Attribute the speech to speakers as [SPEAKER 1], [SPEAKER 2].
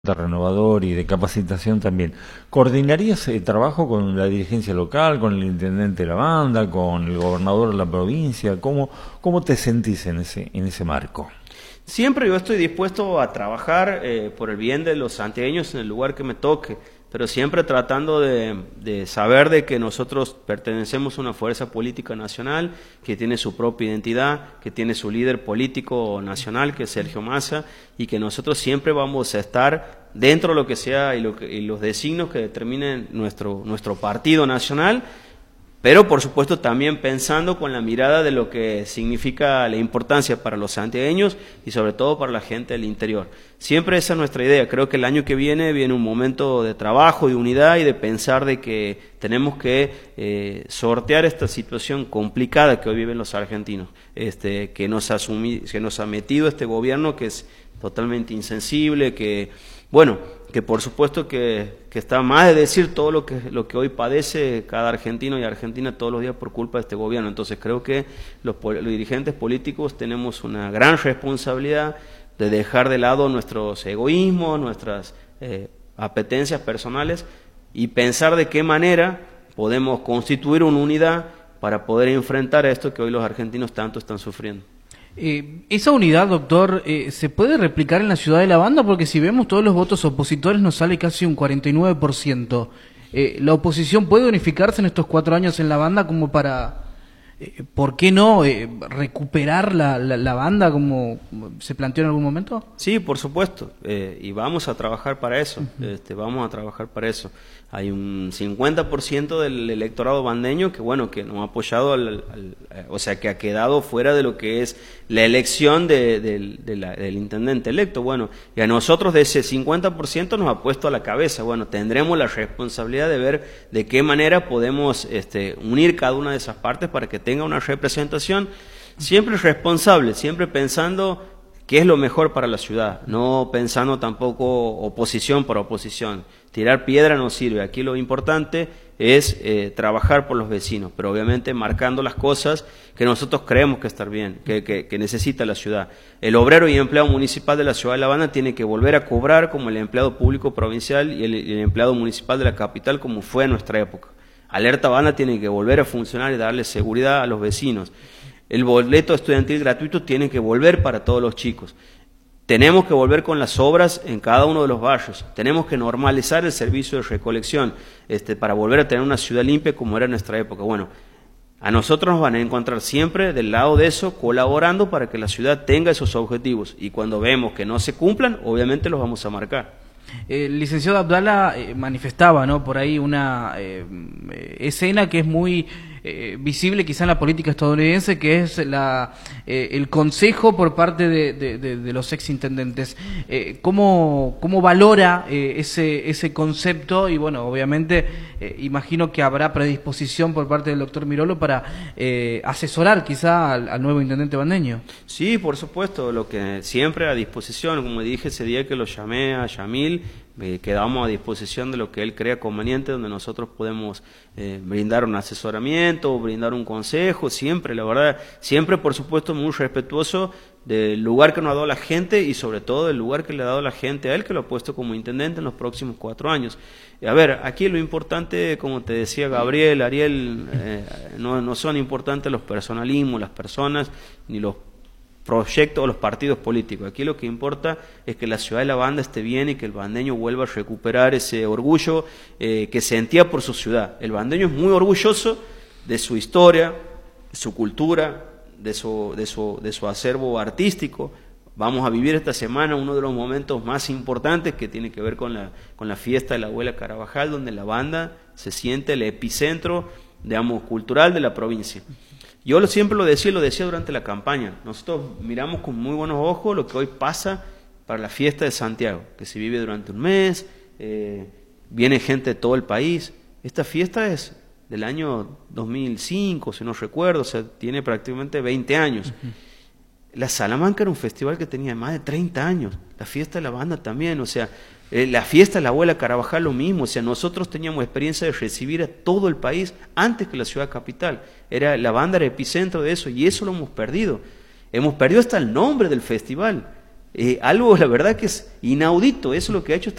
[SPEAKER 1] renovador y de capacitación también. ¿Coordinarías el trabajo con la dirigencia local, con el intendente de la banda, con el gobernador de la provincia? ¿Cómo te sentís en ese marco?
[SPEAKER 2] Siempre yo estoy dispuesto a trabajar por el bien de los santiagueños en el lugar que me toque, pero siempre tratando de saber de que nosotros pertenecemos a una fuerza política nacional que tiene su propia identidad, que tiene su líder político nacional, que es Sergio Massa, y que nosotros siempre vamos a estar dentro de lo que sea y los designios que determinen nuestro partido nacional, pero por supuesto también pensando con la mirada de lo que significa la importancia para los santiagueños y sobre todo para la gente del interior. Siempre esa es nuestra idea. Creo que el año que viene un momento de trabajo, de unidad y de pensar de que tenemos que sortear esta situación complicada que hoy viven los argentinos, que nos ha metido este gobierno que es totalmente insensible, que por supuesto que está más de decir todo lo que hoy padece cada argentino y argentina todos los días por culpa de este gobierno. Entonces creo que los dirigentes políticos tenemos una gran responsabilidad de dejar de lado nuestros egoísmos, nuestras apetencias personales y pensar de qué manera podemos constituir una unidad para poder enfrentar a esto que hoy los argentinos tanto están sufriendo.
[SPEAKER 3] Esa unidad, doctor, ¿se puede replicar en la ciudad de La Banda? Porque si vemos todos los votos opositores nos sale casi un 49%. ¿La oposición puede unificarse en estos 4 años en La Banda como para, por qué no, recuperar la banda como se planteó en algún momento?
[SPEAKER 2] Sí, por supuesto, y vamos a trabajar para eso, vamos a trabajar para eso. Hay un 50% del electorado bandeño que no ha apoyado, o sea, que ha quedado fuera de lo que es la elección del intendente electo. Y a nosotros de ese 50% nos ha puesto a la cabeza. Tendremos la responsabilidad de ver de qué manera podemos unir cada una de esas partes para que tenga una representación siempre responsable, siempre pensando qué es lo mejor para la ciudad, no pensando tampoco oposición por oposición. Tirar piedra no sirve. Aquí lo importante es trabajar por los vecinos, pero obviamente marcando las cosas que nosotros creemos que están bien, que necesita la ciudad. El obrero y empleado municipal de la ciudad de La Banda tiene que volver a cobrar como el empleado público provincial y el empleado municipal de la capital como fue en nuestra época. Alerta Banda tiene que volver a funcionar y darle seguridad a los vecinos. El boleto estudiantil gratuito tiene que volver para todos los chicos. Tenemos que volver con las obras en cada uno de los barrios. Tenemos que normalizar el servicio de recolección para volver a tener una ciudad limpia como era en nuestra época. A nosotros nos van a encontrar siempre del lado de eso, colaborando para que la ciudad tenga esos objetivos. Y cuando vemos que no se cumplan, obviamente los vamos a marcar.
[SPEAKER 3] El licenciado Abdala manifestaba, ¿no?, por ahí una escena que es muy visible quizá en la política estadounidense, que es el consejo por parte de los exintendentes. ¿Cómo valora ese concepto? Y obviamente imagino que habrá predisposición por parte del doctor Mirolo para asesorar quizá al nuevo intendente bandeño.
[SPEAKER 2] Sí, por supuesto, lo que siempre a disposición, como dije ese día que lo llamé a Yamil, quedamos a disposición de lo que él crea conveniente, donde nosotros podemos brindar un asesoramiento, brindar un consejo, siempre, la verdad, siempre por supuesto muy respetuoso del lugar que nos ha dado la gente y sobre todo del lugar que le ha dado la gente a él, que lo ha puesto como intendente en los próximos 4 años. A ver, aquí lo importante, como te decía Gabriel, Ariel, no son importantes los personalismos, las personas, ni los proyectos o los partidos políticos. Aquí lo que importa es que la ciudad de La Banda esté bien y que el bandeño vuelva a recuperar ese orgullo que sentía por su ciudad. El bandeño es muy orgulloso de su historia, de su cultura, de su acervo artístico. Vamos a vivir esta semana uno de los momentos más importantes que tiene que ver con la fiesta de la abuela Carabajal, donde La Banda se siente el epicentro, digamos, cultural de la provincia. Yo siempre lo decía durante la campaña. Nosotros miramos con muy buenos ojos lo que hoy pasa para la fiesta de Santiago, que se vive durante un mes, viene gente de todo el país. Esta fiesta es del año 2005, si no recuerdo, o sea, tiene prácticamente 20 años. La Salamanca era un festival que tenía más de 30 años, la fiesta de La Banda también, o sea, la fiesta de la abuela Carabajal lo mismo, o sea, nosotros teníamos experiencia de recibir a todo el país antes que la ciudad capital. La Banda era epicentro de eso y eso lo hemos perdido. Hemos perdido hasta el nombre del festival. Algo, la verdad, que es inaudito. Eso es lo que ha hecho esta